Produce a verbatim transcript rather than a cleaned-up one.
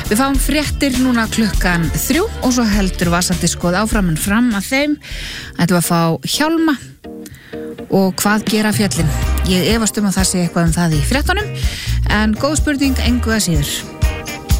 Við fáum fréttir núna klukkan þrjú og svo heldur Vasatískoð áfram en fram að þeim. Þetta var að fá Hjálma og hvað gera fjöllin. Ég efast um að það sé eitthvað um það í fréttunum, en góð spurning engu að síður.